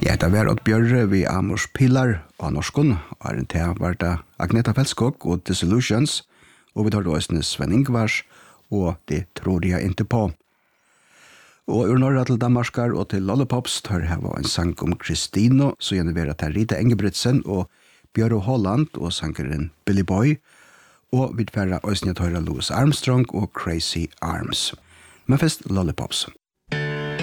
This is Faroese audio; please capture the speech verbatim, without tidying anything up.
Ja, det var at Bjørre vi Amors Pilar av norskon, og en te var det Agneta Felskog og Disillusions, og vi tar det også Sven Ingvars, og det tror jeg ikke på. Og ur norra til Danmarskar og til Lollipops tar her var en sang om Kristino, så gjerne vera til Rita Engebritsen og Bjørre Holland og sangeren Billy Boy, og vi tverra Øysnja Tøyra Louis Armstrong og Crazy Arms. Men først Lollipops.